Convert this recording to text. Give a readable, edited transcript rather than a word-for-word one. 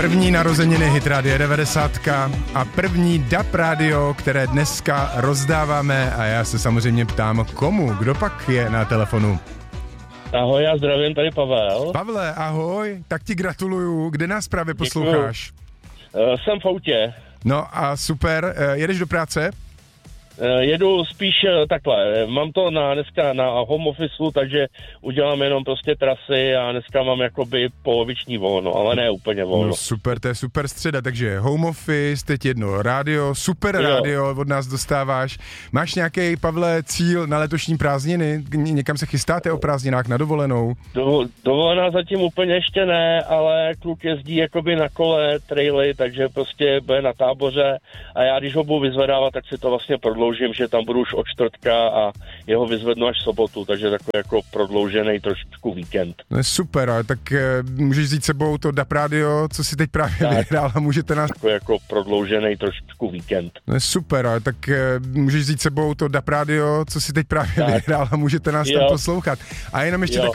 První narozeniny Hit Radio 90 a první DAB Radio, které dneska rozdáváme a já se samozřejmě ptám, komu, kdo pak je na telefonu? Ahoj, já zdravím, tady Pavel. Pavle, ahoj, tak ti gratuluju, kde nás právě posloucháš? Jsem v autě. No a super, jedeš do práce? Jedu spíš takhle, mám to dneska na home officeu, takže udělám jenom prostě trasy a dneska mám jakoby poloviční volno, ale ne úplně volno. No super, to je super středa, takže home office, teď jedno rádio, super rádio od nás dostáváš. Máš nějaký, Pavle, cíl na letošní prázdniny? Někam se chystáte o prázdninách na dovolenou? Dovolená zatím úplně ještě ne, ale kluk jezdí jakoby na kole, traily, takže prostě bude na táboře a já když ho budu vyzvedávat, tak si to vlastně prodloužím, že tam budu už od čtvrtka a jeho vyzvednu až sobotu, takže takový jako prodloužený trošičku víkend. No super, ale tak můžeš vzít sebou to DAB Radio, co si teď právě vyhrál a můžete nás... Takový jako prodloužený trošičku víkend. No super, ale tak můžeš vzít sebou to DAB Radio, co si teď právě vyhrál a můžete nás tam poslouchat. A jenom ještě